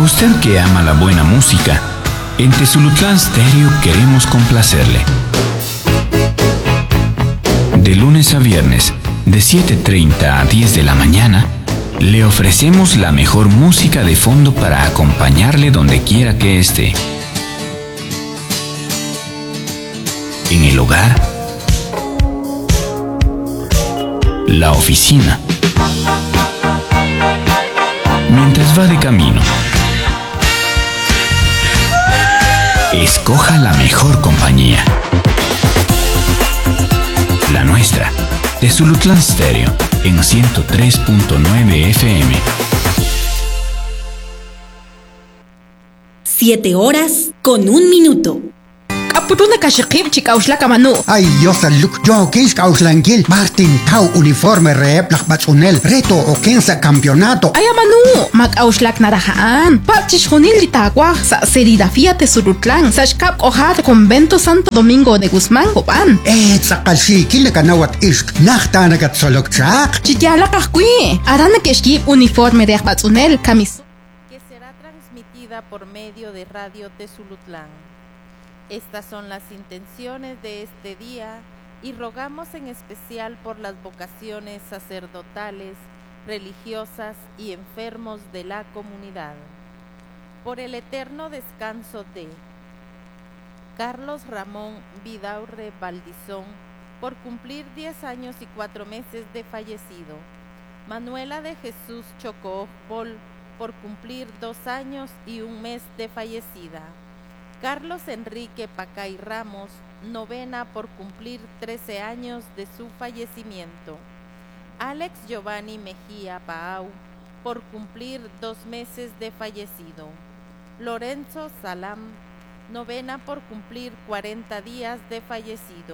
usted que ama la buena música, en Tezulutlán Stereo queremos complacerle. De lunes a viernes, de 7:30 a 10 de la mañana, le ofrecemos la mejor música de fondo para acompañarle donde quiera que esté. En el hogar, la oficina, mientras va de camino. Escoja la mejor compañía. La nuestra, Tezulutlán Stereo, en 103.9 FM. 7:01. Apuruna kashikip chikauslaka manu. Ay, Dios luk yo kis kauslangil Martin Tau uniforme rep lakbatsunel reto o kensa campeonato. Ay manu makauslak narahaan. Pachish junil litagua sa serigrafía Tezulutlán. Sashkap ojar convento Santo Domingo de Guzmán Copan. Sakalsi kilakanawat isk nachtanagat solokchak. Chikyala kahkui. Arana keshkip uniforme de akbatsunel kamis. Que será transmitida por medio de Radio Tezulutlán. Estas son las intenciones de este día y rogamos en especial por las vocaciones sacerdotales, religiosas y enfermos de la comunidad. Por el eterno descanso de Carlos Ramón Vidaurre Valdizón, por cumplir 10 años y 4 meses de fallecido. Manuela de Jesús Chocó Bol, por cumplir 2 años y 1 mes de fallecida. Carlos Enrique Pacay Ramos, novena por cumplir 13 años de su fallecimiento. Alex Giovanni Mejía Paau, por cumplir 2 meses de fallecido. Lorenzo Salam, novena por cumplir 40 días de fallecido.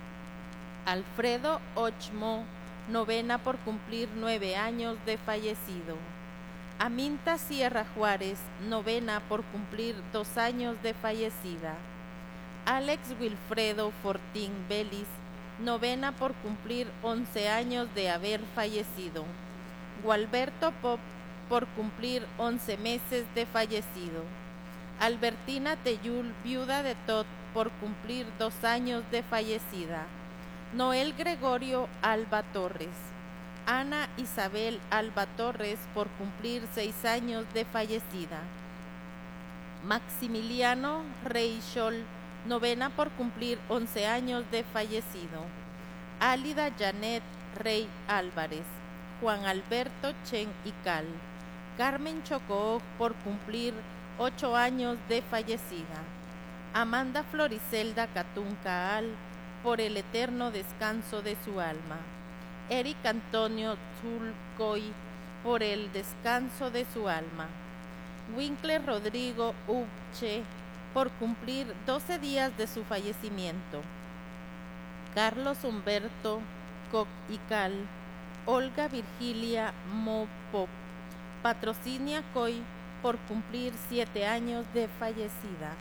Alfredo Ochmo, novena por cumplir 9 años de fallecido. Aminta Sierra Juárez, novena por cumplir 2 años de fallecida. Alex Wilfredo Fortín Vélez, novena por cumplir 11 años de haber fallecido. Gualberto Pop, por cumplir 11 meses de fallecido. Albertina Teyul, viuda de Tot, por cumplir 2 años de fallecida. Noel Gregorio Alba Torres. Ana Isabel Alba Torres, por cumplir 6 años de fallecida. Maximiliano Rey Scholl, novena por cumplir 11 años de fallecido. Álida Janet Rey Álvarez. Juan Alberto Chen Ical. Carmen Chocó, por cumplir 8 años de fallecida. Amanda Floricelda Catún Caal, por el eterno descanso de su alma. Eric Antonio Zulcoy, por el descanso de su alma. Winkler Rodrigo Upche, por cumplir 12 días de su fallecimiento. Carlos Humberto Coc Ical. Olga Virgilia Mopop, Patrocinia Coy, por cumplir 7 años de fallecida.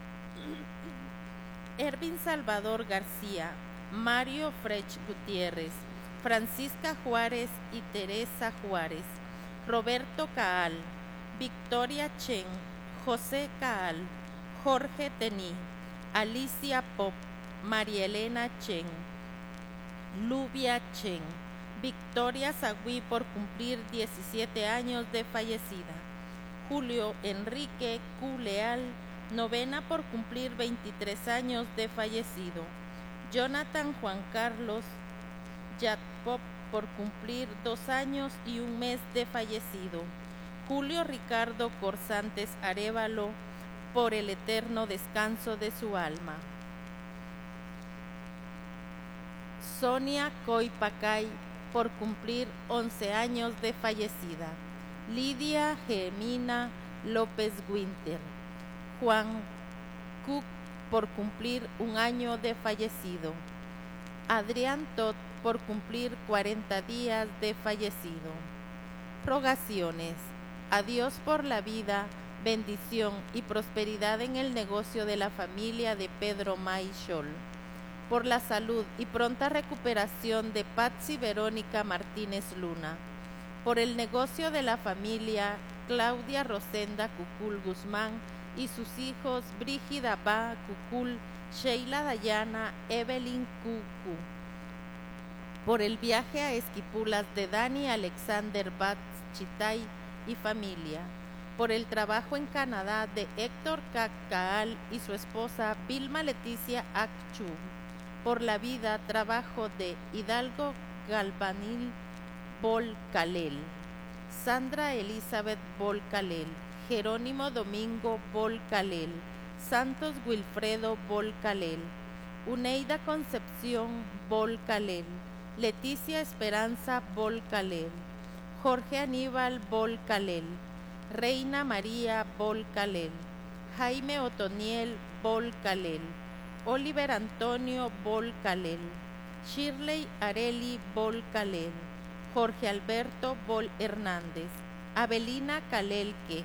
Ervin Salvador García, Mario Frech Gutiérrez, Francisca Juárez y Teresa Juárez, Roberto Caal, Victoria Chen, José Caal, Jorge Tení, Alicia Pop, María Elena Chen, Lubia Chen, Victoria Sagüí, por cumplir 17 años de fallecida. Julio Enrique Q. Leal, novena por cumplir 23 años de fallecido. Jonathan Juan Carlos Yatpop, por cumplir 2 años y 1 mes de fallecido. Julio Ricardo Corsantes Arévalo, por el eterno descanso de su alma. Sonia Coy Pacay, por cumplir 11 años de fallecida. Lidia Gemina López Winter. Juan Cook, por cumplir 1 año de fallecido. Adrián Tot, por cumplir 40 días de fallecido. Rogaciones. A Dios por la vida, bendición y prosperidad en el negocio de la familia de Pedro May Scholl. Por la salud y pronta recuperación de Patsy Verónica Martínez Luna. Por el negocio de la familia Claudia Rosenda Cucul Guzmán y sus hijos Brígida Ba Cucul, Sheila Dayana, Evelyn Cucu. Por el viaje a Esquipulas de Dani Alexander Batz Chitay y familia. Por el trabajo en Canadá de Héctor Cacaal y su esposa Vilma Leticia Akchu. Por la vida, trabajo de Hidalgo Galvanil Bolcalel, Sandra Elizabeth Bolcalel, Jerónimo Domingo Bolcalel, Santos Wilfredo Bolcalel, Uneida Concepción Bolcalel, Leticia Esperanza Bolcalel, Jorge Aníbal Bolcalel, Reina María Bolcalel, Jaime Otoniel Bolcalel, Oliver Antonio Bolcalel, Shirley Areli Bolcalel, Jorge Alberto Bol Hernández, Abelina Calelque.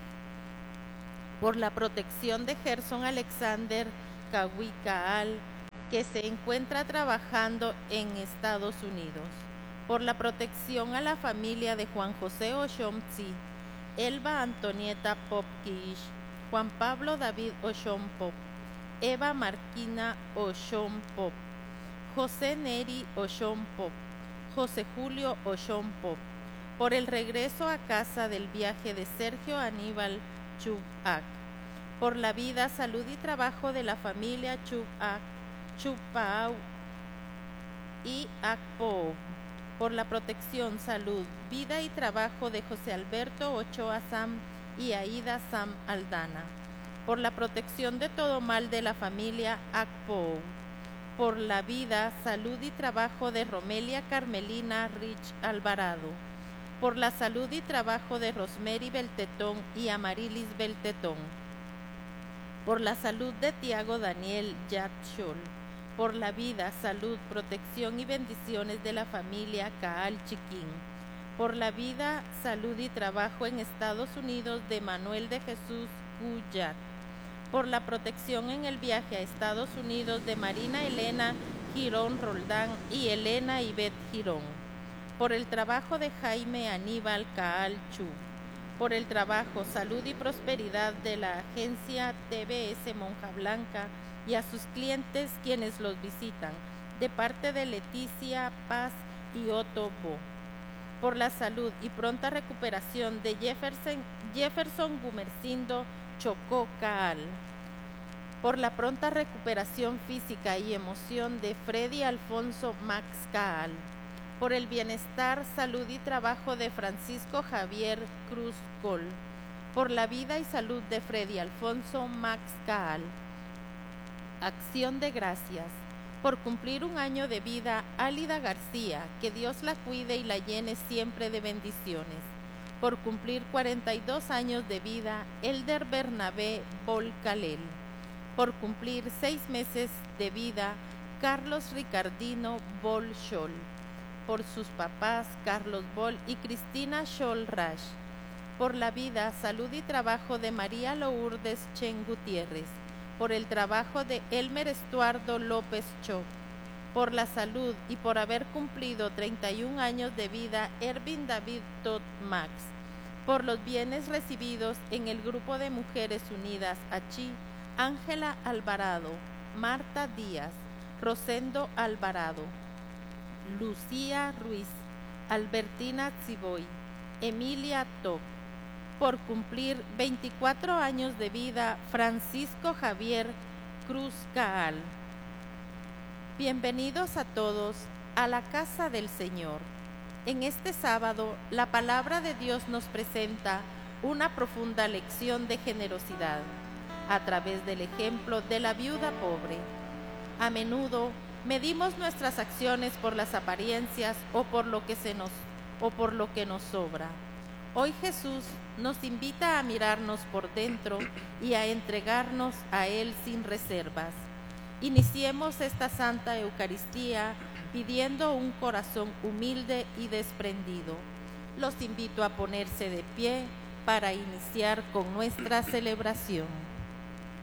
Por la protección de Gerson Alexander Cahuicaal, que se encuentra trabajando en Estados Unidos. Por la protección a la familia de Juan José Oshomtzi, Elba Antonieta Popkish, Juan Pablo David Oshom Pop, Eva Marquina Oshom Pop, José Neri Oshom Pop, José Julio Oshom Pop. Por el regreso a casa del viaje de Sergio Aníbal Chubac. Por la vida, salud y trabajo de la familia Chubac, Chupau y Akpo. Por la protección, salud, vida y trabajo de José Alberto Ochoa Sam y Aida Sam Aldana. Por la protección de todo mal de la familia Akpo. Por la vida, salud y trabajo de Romelia Carmelina Rich Alvarado. Por la salud y trabajo de Rosemary Beltetón y Amarilis Beltetón. Por la salud de Tiago Daniel Yatchol. Por la vida, salud, protección y bendiciones de la familia Caal Chiquín. Por la vida, salud y trabajo en Estados Unidos de Manuel de Jesús Cuyat. Por la protección en el viaje a Estados Unidos de Marina Elena Girón Roldán y Elena Ivette Girón. Por el trabajo de Jaime Aníbal Caal Chu. Por el trabajo, salud y prosperidad de la agencia TBS Monja Blanca y a sus clientes quienes los visitan, de parte de Leticia Paz y Otto Bo. Por la salud y pronta recuperación de Jefferson Gumercindo Chocó Caal. Por la pronta recuperación física y emoción de Freddy Alfonso Max Caal. Por el bienestar, salud y trabajo de Francisco Javier Cruz Col. Por la vida y salud de Freddy Alfonso Max Caal. Acción de gracias. Por cumplir un año de vida, Álida García, que Dios la cuide y la llene siempre de bendiciones. Por cumplir 42 años de vida, Elder Bernabé Bolcalel. Por cumplir 6 meses de vida, Carlos Ricardino Bol Scholl. Por sus papás, Carlos Bol y Cristina Scholl Rash. Por la vida, salud y trabajo de María Lourdes Chen Gutiérrez. Por el trabajo de Elmer Estuardo López Choc. Por la salud y por haber cumplido 31 años de vida, Ervin David Todd Max. Por los bienes recibidos en el Grupo de Mujeres Unidas Achí, Ángela Alvarado, Marta Díaz, Rosendo Alvarado, Lucía Ruiz, Albertina Tziboy, Emilia Top. Por cumplir 24 años de vida, Francisco Javier Cruz Caal. Bienvenidos a todos a la casa del Señor. En este sábado, la palabra de Dios nos presenta una profunda lección de generosidad a través del ejemplo de la viuda pobre. A menudo medimos nuestras acciones por las apariencias o por lo que nos sobra. Hoy Jesús nos invita a mirarnos por dentro y a entregarnos a Él sin reservas. Iniciemos esta Santa Eucaristía pidiendo un corazón humilde y desprendido. Los invito a ponerse de pie para iniciar con nuestra celebración.